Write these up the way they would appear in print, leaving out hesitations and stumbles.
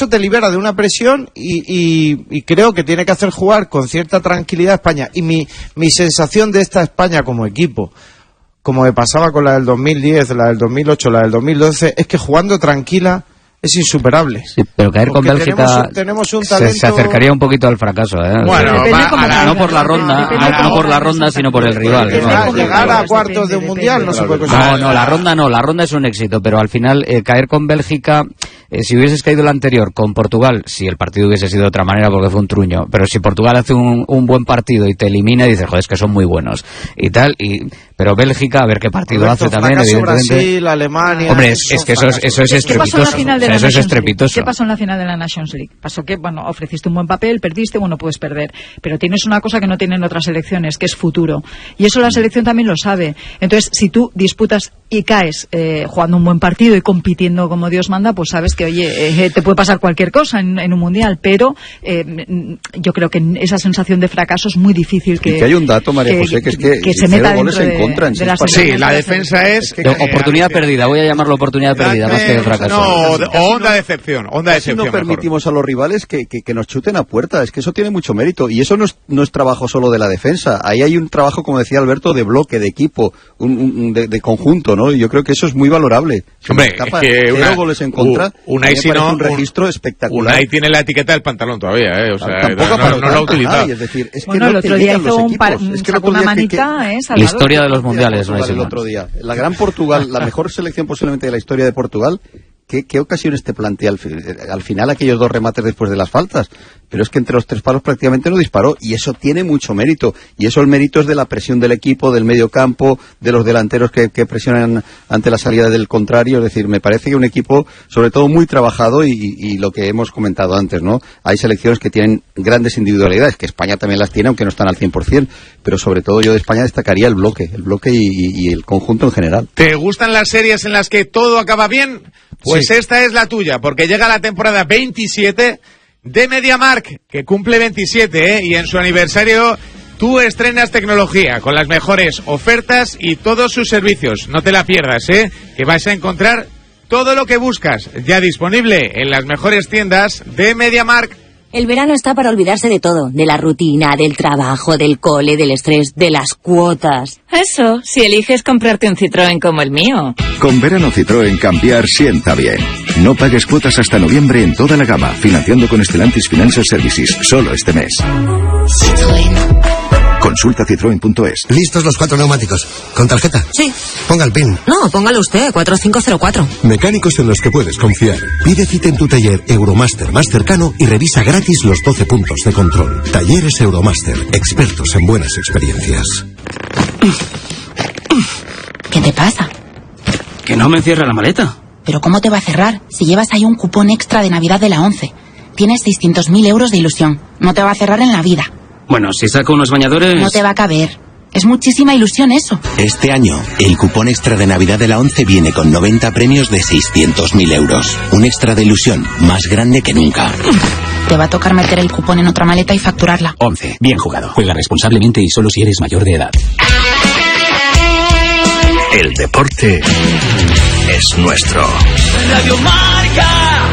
eso te libera de una presión y creo que tiene que hacer jugar con cierta tranquilidad a España. Y mi sensación de esta España como equipo, como me pasaba con la del 2010, la del 2008, la del 2012, es que jugando tranquila es insuperable. Sí, pero caer con Bélgica tenemos un talento... se acercaría un poquito al fracaso, ¿eh? Bueno, no por la ronda, sino por el rival. Llegar a cuartos de un mundial no se puede conseguir. No, la ronda es un éxito, pero al final caer con Bélgica, si hubieses caído la anterior con Portugal, si el partido hubiese sido de otra manera porque fue un truño, pero si Portugal hace un buen partido y te elimina y dices, joder, es que son muy buenos y tal, pero Bélgica, a ver qué partido hace también, evidentemente. Brasil, Alemania... Hombre, es que eso es estrepitoso. Eso es estrepitoso. ¿Qué pasó en la final de la Nations League? Pasó que, bueno, ofreciste un buen papel, perdiste, bueno, puedes perder. Pero tienes una cosa que no tienen otras selecciones, que es futuro. Y eso la selección también lo sabe. Entonces, si tú disputas y caes jugando un buen partido y compitiendo como Dios manda, pues sabes que, oye, te puede pasar cualquier cosa en un mundial. Pero yo creo que esa sensación de fracaso es muy difícil que... Y que hay un dato, María José, que es que se meta goles dentro en contra en de la sí, la defensa es... oportunidad perdida, voy a llamarlo oportunidad perdida, más que fracaso. No, honda decepción. Si no permitimos a los rivales que nos chuten a puerta, es que eso tiene mucho mérito, y eso no es trabajo solo de la defensa, ahí hay un trabajo, como decía Alberto, de bloque, de equipo, de conjunto, ¿no? Y yo creo que eso es muy valorable. Hombre, es que 0 goles en contra, un registro espectacular. Unai tiene la etiqueta del pantalón todavía, o sea, tampoco no lo ha utilizado. Es decir, es que bueno, el otro día hizo una manita, la historia de los mundiales, el otro día. La gran Portugal, la mejor selección posiblemente de la historia de Portugal. ¿Qué ocasiones te plantea al final aquellos 2 remates después de las faltas? Pero es que entre los 3 palos prácticamente no disparó, y eso tiene mucho mérito, y eso el mérito es de la presión del equipo, del medio campo, de los delanteros que presionan ante la salida del contrario. Es decir, me parece que un equipo sobre todo muy trabajado, y lo que hemos comentado antes, ¿no? Hay selecciones que tienen grandes individualidades, que España también las tiene, aunque no están al 100%, pero sobre todo yo de España destacaría el bloque y el conjunto en general. ¿Te gustan las series en las que todo acaba bien? Pues sí. Esta es la tuya, porque llega la temporada 27 de MediaMarkt, que cumple 27, y en su aniversario tú estrenas tecnología con las mejores ofertas y todos sus servicios. No te la pierdas, que vais a encontrar todo lo que buscas, ya disponible en las mejores tiendas de MediaMarkt. El verano está para olvidarse de todo, de la rutina, del trabajo, del cole, del estrés, de las cuotas. Eso, si eliges comprarte un Citroën como el mío. Con verano Citroën cambiar sienta bien. No pagues cuotas hasta noviembre en toda la gama, financiando con Stellantis Financial Services, solo este mes. Citroën. Consulta citroen.es. ¿Listos los 4 neumáticos? ¿Con tarjeta? Sí. Ponga el PIN. No, póngalo usted, 4504. Mecánicos en los que puedes confiar. Pide cita en tu taller Euromaster más cercano y revisa gratis los 12 puntos de control. Talleres Euromaster, expertos en buenas experiencias. ¿Qué te pasa? Que no me cierra la maleta. ¿Pero cómo te va a cerrar? Si llevas ahí un cupón extra de Navidad de la 11. Tienes 600.000 euros de ilusión. No te va a cerrar en la vida. Bueno, si saco unos bañadores... No te va a caber. Es muchísima ilusión eso. Este año, el cupón extra de Navidad de la 11 viene con 90 premios de 600.000 euros. Un extra de ilusión más grande que nunca. Te va a tocar meter el cupón en otra maleta y facturarla. 11. Bien jugado. Juega responsablemente y solo si eres mayor de edad. El deporte es nuestro. Radio Marca.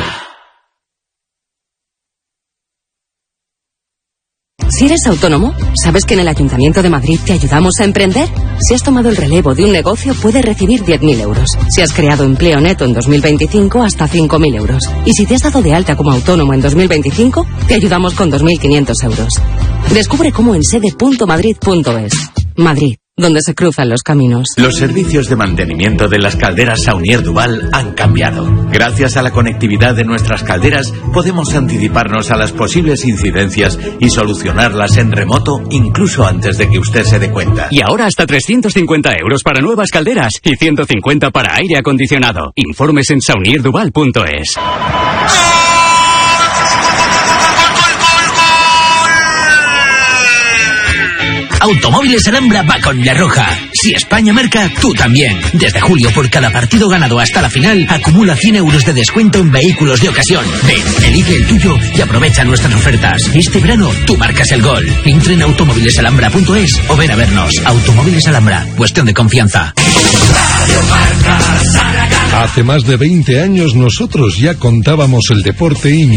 Si eres autónomo, ¿sabes que en el Ayuntamiento de Madrid te ayudamos a emprender? Si has tomado el relevo de un negocio, puedes recibir 10.000 euros. Si has creado empleo neto en 2025, hasta 5.000 euros. Y si te has dado de alta como autónomo en 2025, te ayudamos con 2.500 euros. Descubre cómo en sede.madrid.es. Madrid, donde se cruzan los caminos. Los servicios de mantenimiento de las calderas Saunier Duval han cambiado. Gracias a la conectividad de nuestras calderas, podemos anticiparnos a las posibles incidencias y solucionarlas en remoto, incluso antes de que usted se dé cuenta. Y ahora hasta 350 euros para nuevas calderas y 150 para aire acondicionado. Informes en saunierduval.es. Automóviles Alhambra va con la roja. Si España marca, tú también. Desde julio, por cada partido ganado hasta la final, acumula 100 euros de descuento en vehículos de ocasión. Ven, elige el tuyo y aprovecha nuestras ofertas. Este verano, tú marcas el gol. Entra en automóvilesalhambra.es o ven a vernos. Automóviles Alhambra, cuestión de confianza. Hace más de 20 años nosotros ya contábamos el deporte y